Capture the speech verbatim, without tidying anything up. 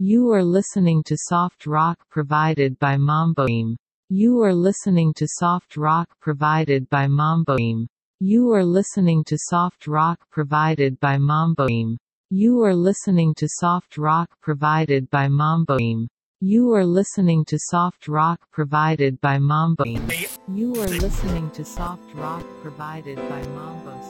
You are listening to soft rock provided by Mamboim. You are listening to soft rock provided by Mamboim. You are listening to soft rock provided by Mamboim. You are listening to soft rock provided by Mamboim. You are listening to soft rock provided by Mamboim. You are listening to soft rock provided by Mambo.